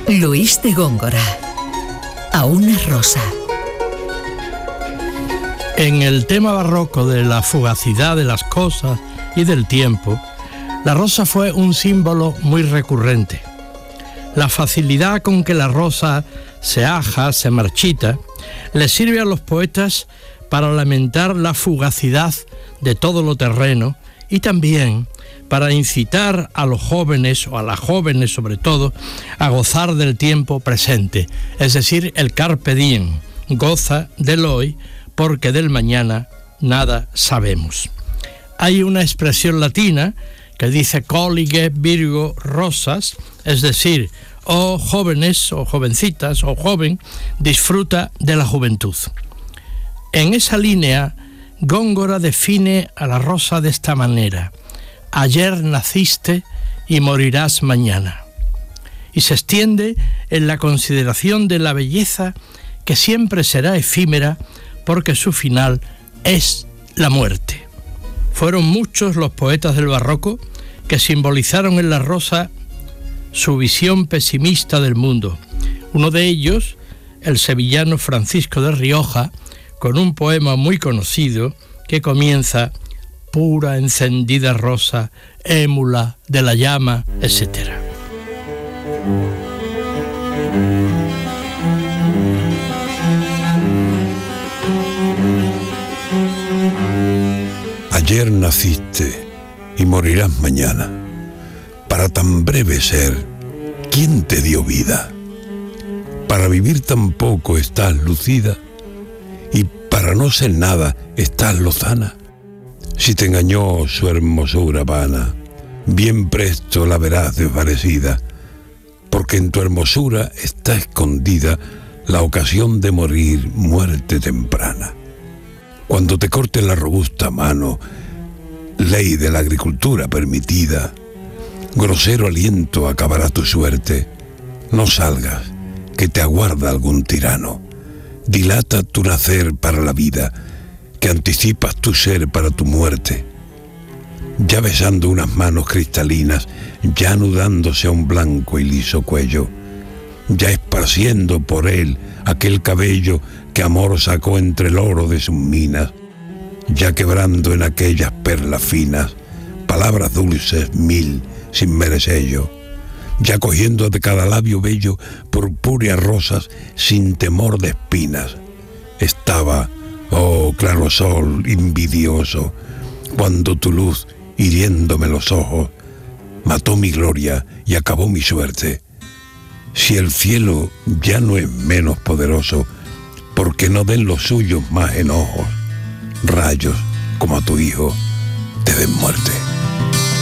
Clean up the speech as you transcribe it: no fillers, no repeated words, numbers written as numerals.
Luis de Góngora. A una rosa. En el tema barroco de la fugacidad de las cosas y del tiempo, la rosa fue un símbolo muy recurrente. La facilidad con que la rosa se aja, se marchita, le sirve a los poetas para lamentar la fugacidad de todo lo terreno y también para incitar a los jóvenes, o a las jóvenes sobre todo, a gozar del tiempo presente, es decir, el carpe diem, goza del hoy, porque del mañana nada sabemos. Hay una expresión latina que dice collige virgo rosas, es decir, oh jóvenes, o jovencitas, o joven, disfruta de la juventud. En esa línea, Góngora define a la rosa de esta manera: ayer naciste y morirás mañana. Y se extiende en la consideración de la belleza, que siempre será efímera porque su final es la muerte. Fueron muchos los poetas del barroco que simbolizaron en la rosa su visión pesimista del mundo. Uno de ellos, el sevillano Francisco de Rioja, con un poema muy conocido que comienza: pura encendida rosa, émula de la llama, etc. Ayer naciste y morirás mañana. Para tan breve ser, ¿quién te dio vida? Para vivir tan poco estás lucida, y para no ser nada estás lozana. Si te engañó su hermosura vana, bien presto la verás desvanecida, porque en tu hermosura está escondida la ocasión de morir muerte temprana. Cuando te corte la robusta mano, ley de la agricultura permitida, grosero aliento acabará tu suerte. No salgas, que te aguarda algún tirano. Dilata tu nacer para la vida, que anticipas tu ser para tu muerte. Ya besando unas manos cristalinas, ya anudándose a un blanco y liso cuello, ya esparciendo por él aquel cabello que amor sacó entre el oro de sus minas, ya quebrando en aquellas perlas finas palabras dulces mil sin merecello, ya cogiendo de cada labio bello purpúreas rosas sin temor de espinas. Estaba, oh claro sol invidioso, cuando tu luz, hiriéndome los ojos, mató mi gloria y acabó mi suerte. Si el cielo ya no es menos poderoso, porque no den los suyos más enojos, rayos como a tu hijo te den muerte.